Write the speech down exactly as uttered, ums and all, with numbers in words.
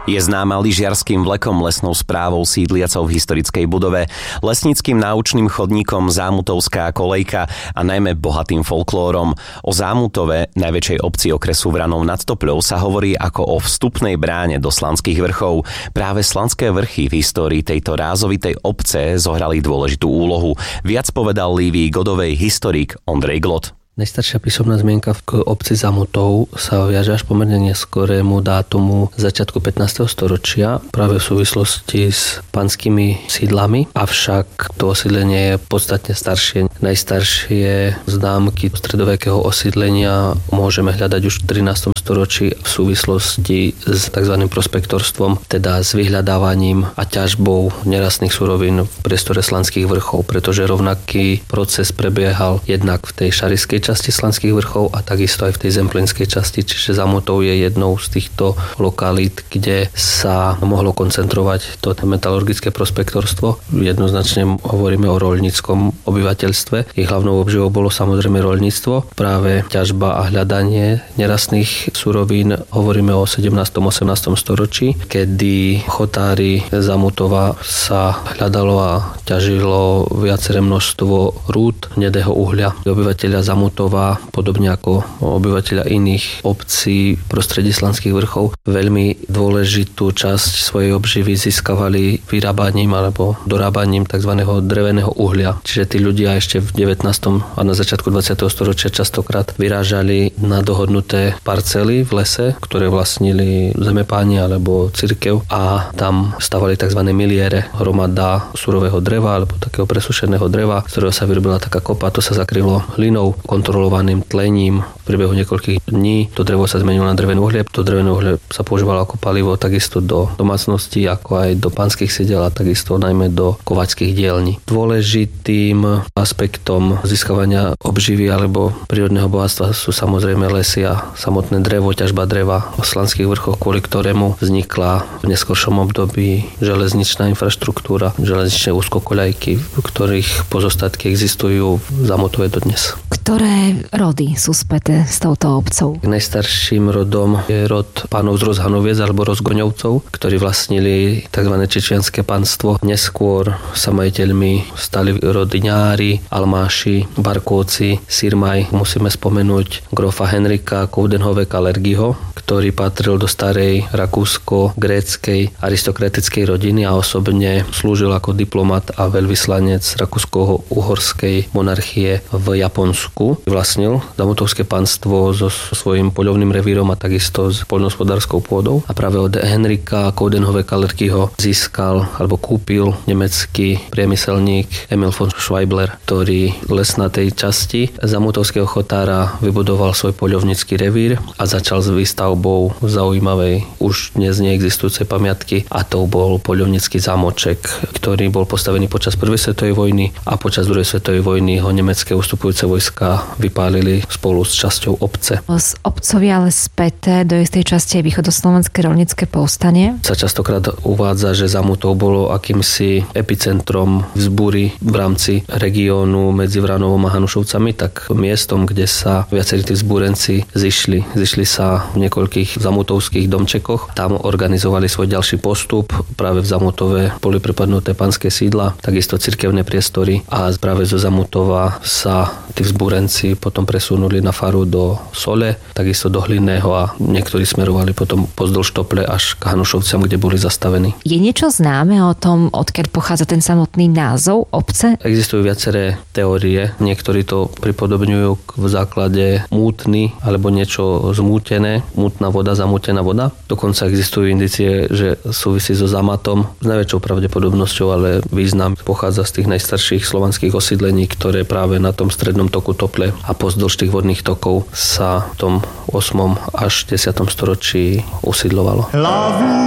Je známa lyžiarským vlekom, lesnou správou sídliacou v historickej budove, lesníckym náučným chodníkom Zámutovská kolejka a najmä bohatým folklórom. O Zámutove, najväčšej obci okresu Vranov nad Topľou, sa hovorí ako o vstupnej bráne do Slanských vrchov. Práve Slanské vrchy v histórii tejto rázovitej obce zohrali dôležitú úlohu. Viac povedal Lívii Godovej historik Ondrej Glot. Najstaršia písomná zmienka v obci Zamutov sa viaže až pomerne neskorému dátumu začiatku pätnásteho storočia, práve v súvislosti s panskými sídlami, avšak to osídlenie je podstatne staršie. Najstaršie známky stredovekého osídlenia môžeme hľadať už v trinástom storočí v súvislosti s tzv. Prospektorstvom, teda s vyhľadávaním a ťažbou nerastných surovín v priestore Slanských vrchov, pretože rovnaký proces prebiehal jednak v tej šariskej časti Slanských vrchov a takisto aj v tej zemplínskej časti, čiže Zamutov je jednou z týchto lokalít, kde sa mohlo koncentrovať to metalurgické prospektorstvo. Jednoznačne hovoríme o roľníckom obyvateľstve. Ich hlavnou obživou bolo samozrejme roľníctvo, práve ťažba a hľadanie nerastných surovín. Hovoríme o sedemnástom osemnástom storočí, kedy chotári Zamutova sa hľadalo a ťažilo viaceré množstvo rúd hnedého uhlia. Obyvateľia Zamutova, podobne ako obyvateľia iných obcí v prostredí Slanských vrchov, veľmi dôležitú časť svojej obživy získavali vyrábaním alebo dorábaním tzv. Dreveného uhlia. Čiže tí ľudia ešte v devätnástom a na začiatku dvadsiateho storočia častokrát vyrážali na dohodnuté parcely v lese, ktoré vlastnili zemepáni alebo cirkev, a tam stavali tzv. Miliére, hromada surového dreva alebo takého presušeného dreva, z ktorého sa vyrobila taká kopa, to sa zakrylo hlinou, kontrolovaným tlením. V priebehu niekoľkých dní to drevo sa zmenilo na drevené uhlie. To drevené uhlie sa používalo ako palivo takisto do domácností, ako aj do panských sídel a takisto najmä do kovačských dielní. Dôležitým aspektom získavania obživy alebo prírodného bohatstva sú samozrejme lesy a samotné drevo, ťažba dreva v Slanských vrchoch, kvôli ktorému vznikla v neskoršom období železničná infraštruktúra, železničné úzkokoľajky, v ktorých pozostatky existujú v Zamutove dodnes. Ktoré rody sú späté s touto obcov? Najstarším rodom je rod pánov z Rozhanoviec alebo Rozgoňovcov, ktorí vlastnili tzv. Čečianske panstvo. Neskôr sa majiteľmi stali rody Ňári, Almáši, Barkóci, Sirmaj. Musíme spomenúť grofa Henrika Coudenhove-Kalergiho, ktorý patril do starej rakúsko-gréckej aristokratickej rodiny a osobne slúžil ako diplomat a veľvyslanec rakúsko-uhorskej monarchie v Japonsku. Vlastnil Zamutovské panstvo so svojím poľovným revírom a takisto s poľnohospodárskou pôdou. A práve od Henrika Coudenhove-Kalergiho získal alebo kúpil nemecký priemyselník Emil von Schweibler, ktorý lesnatej časti Zamutovského chotára vybudoval svoj poľovnícky revír a začal s výstavbou zaujímavej už dnes neexistujúcej pamiatky, a to bol poľovnícky zámoček, ktorý bol postavený počas prvej svetovej vojny, a počas druhej svetovej vojny ho nemecké ustupujúce vojska vypálili spolu s časťou obce. Z obcovia ale späté do istej časti východoslovenské roľnícke povstanie. Sa častokrát uvádza, že Zamutov bolo akýmsi epicentrom vzbúry v rámci regiónu medzi Vranovom a Hanušovcami, tak miestom, kde sa viacerí tí vzbúrenci zišli. Zišli sa v niekoľkých zamutovských domčekoch. Tam organizovali svoj ďalší postup. Práve v Zamutove boli prepadnuté panské sídla, takisto cirkevné priestory, a práve zo Zamutova sa tí vzbúrenci potom presunuli na faru do Sole, takisto do Hlinného, a niektorí smerovali potom pozdĺž Tople až k Hanušovciam, kde boli zastavení. Je niečo známe o tom, odkiaľ pochádza ten samotný názov obce? Existujú viaceré teórie. Niektorí to pripodobňujú v základe mútny alebo niečo zmútené, mútna voda, zamútená voda. Dokonca existujú indície, že súvisí so Zamatom. S najväčšou pravdepodobnosťou ale význam pochádza z tých najstarších slovanských osídlení, ktoré práve na tom strednom toku Tople a pozdĺž tých vodných tokov sa v tom ôsmom až desiatom storočí usídlovalo.